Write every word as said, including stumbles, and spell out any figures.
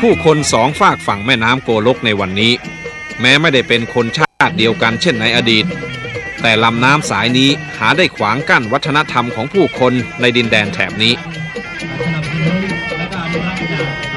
ผู้คนสองฝากฝั่งแม่น้ำโกลกในวันนี้แม้ไม่ได้เป็นคนชาติเดียวกันเช่นในอดีตแต่ลำน้ำสายนี้หาได้ขวางกั้นวัฒนธรรมของผู้คนในดินแดนแถบนี้